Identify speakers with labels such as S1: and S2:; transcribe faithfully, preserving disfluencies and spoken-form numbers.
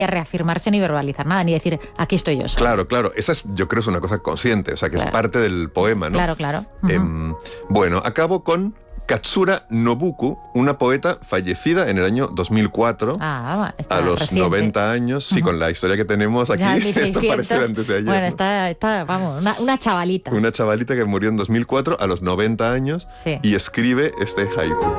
S1: reafirmarse ni verbalizar nada, ni decir, aquí estoy yo sola.
S2: Claro, claro. Esa es, yo creo, es una cosa consciente, o sea, que
S1: Claro.
S2: es parte del poema, ¿no?
S1: Claro, claro.
S2: Eh,
S1: Ujú.
S2: bueno, acabo con Katsura Nobuko, una poeta fallecida en el año dos mil cuatro,
S1: Ah, está
S2: a los
S1: reciente.
S2: noventa años. Sí,
S1: Ujú.
S2: con la historia que tenemos aquí,
S1: Ya,
S2: esto
S1: mil seiscientos.
S2: parece antes de ayer.
S1: Bueno,
S2: ¿no?
S1: está, está vamos, una, una chavalita.
S2: Una chavalita que murió en dos mil cuatro a los noventa años
S1: Sí.
S2: y escribe este haiku.